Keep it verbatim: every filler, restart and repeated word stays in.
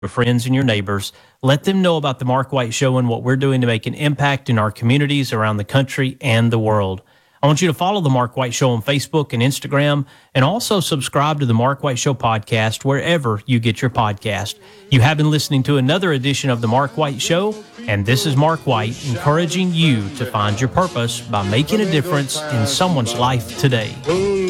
your friends and your neighbors. Let them know about the Mark White Show and what we're doing to make an impact in our communities around the country and the world. I want you to follow the Mark White Show on Facebook and Instagram, and also subscribe to the Mark White Show podcast wherever you get your podcast. You have been listening to another edition of the Mark White Show, and this is Mark White encouraging you to find your purpose by making a difference in someone's life today.